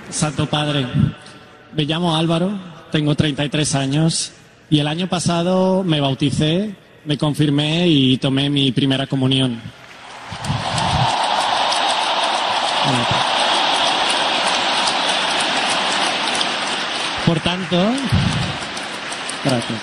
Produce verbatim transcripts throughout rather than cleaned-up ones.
Santo Padre, me llamo Álvaro, tengo treinta y tres años y el año pasado me bauticé, me confirmé y tomé mi primera comunión. Por tanto, gracias.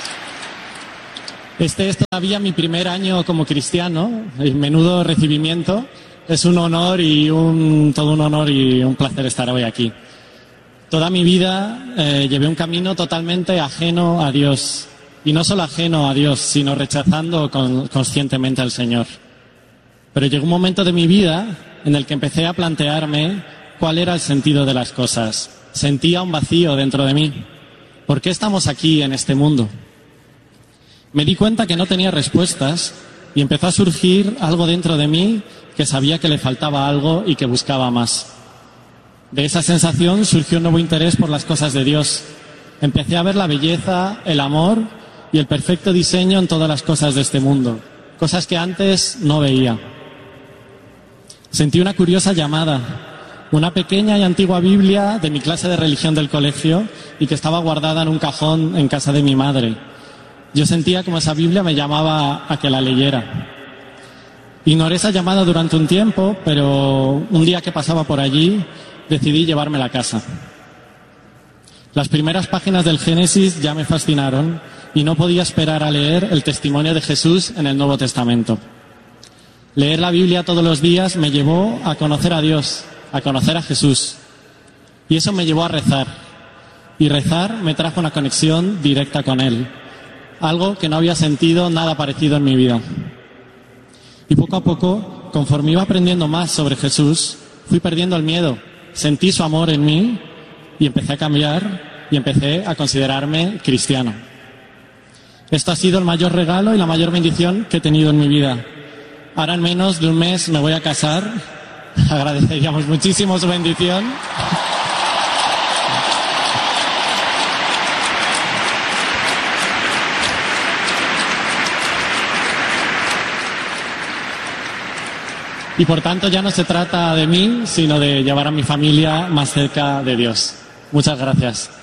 Este es todavía mi primer año como cristiano, el menudo recibimiento. Es un honor y un, todo un honor y un placer estar hoy aquí. Toda mi vida eh, llevé un camino totalmente ajeno a Dios. Y no solo ajeno a Dios, sino rechazando con, conscientemente al Señor. Pero llegó un momento de mi vida en el que empecé a plantearme cuál era el sentido de las cosas. Sentía un vacío dentro de mí. ¿Por qué estamos aquí en este mundo? Me di cuenta que no tenía respuestas y empezó a surgir algo dentro de mí que sabía que le faltaba algo y que buscaba más. De esa sensación surgió un nuevo interés por las cosas de Dios. Empecé a ver la belleza, el amor y el perfecto diseño en todas las cosas de este mundo, cosas que antes no veía. Sentí una curiosa llamada, una pequeña y antigua Biblia de mi clase de religión del colegio y que estaba guardada en un cajón en casa de mi madre. Yo sentía como esa Biblia me llamaba a que la leyera. Ignoré esa llamada durante un tiempo, pero un día que pasaba por allí decidí llevármela a casa. Las primeras páginas del Génesis ya me fascinaron y no podía esperar a leer el testimonio de Jesús en el Nuevo Testamento. Leer la Biblia todos los días me llevó a conocer a Dios, a conocer a Jesús. Y eso me llevó a rezar. Y rezar me trajo una conexión directa con Él. Algo que no había sentido nada parecido en mi vida. Y poco a poco, conforme iba aprendiendo más sobre Jesús, fui perdiendo el miedo. Sentí su amor en mí y empecé a cambiar y empecé a considerarme cristiano. Esto ha sido el mayor regalo y la mayor bendición que he tenido en mi vida. Ahora en menos de un mes me voy a casar. Agradeceríamos muchísimo su bendición. Y por tanto ya no se trata de mí, sino de llevar a mi familia más cerca de Dios. Muchas gracias.